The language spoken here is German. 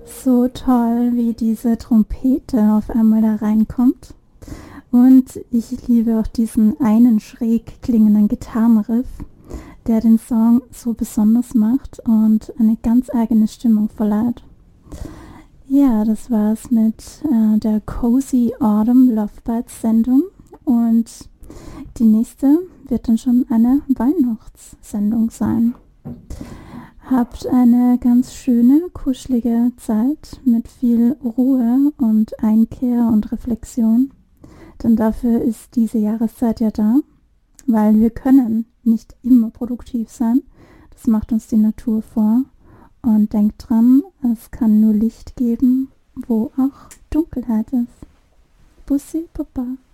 So toll, wie diese Trompete auf einmal da reinkommt. Und ich liebe auch diesen einen schräg klingenden Gitarrenriff, der den Song so besonders macht und eine ganz eigene Stimmung verleiht. Ja, das war's mit der Cozy Autumn Love Bites Sendung und die nächste wird dann schon eine Weihnachtssendung sein. Habt eine ganz schöne, kuschelige Zeit mit viel Ruhe und Einkehr und Reflexion. Denn dafür ist diese Jahreszeit ja da, weil wir können nicht immer produktiv sein. Das macht uns die Natur vor. Und denkt dran, es kann nur Licht geben, wo auch Dunkelheit ist. Bussi, Papa.